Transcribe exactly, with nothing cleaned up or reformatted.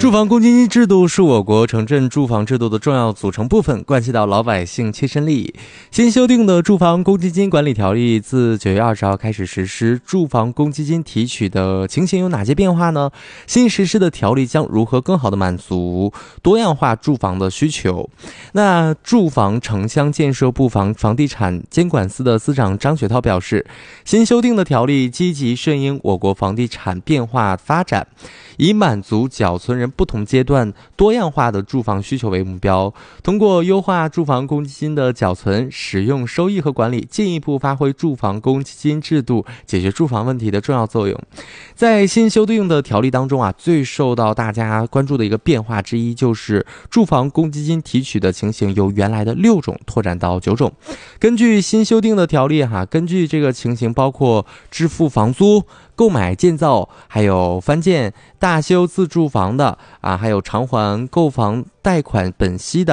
住房公积金制度是我国城镇住房制度的重要组成部分，关系到老百姓切身利益。新修订的住房公积金管理条例自九月二十号开始实施，住房公积金提取的情形有哪些变化呢？新实施的条例将如何更好地满足多样化住房的需求？那住房城乡建设部房房地产监管司的司长张雪涛表示，新修订的条例积极顺应我国房地产变化发展，以满足缴存人不同阶段多样化的住房需求为目标，通过优化住房公积金的缴存、使用、收益和管理，进一步发挥住房公积金制度解决住房问题的重要作用。在新修订的条例当中啊，最受到大家关注的一个变化之一，就是住房公积金提取的情形由原来的六种拓展到九种。根据新修订的条例哈，根据这个情形，包括支付房租、购买建造，还有翻建、大修自住房的啊，还有偿还购房贷款本息的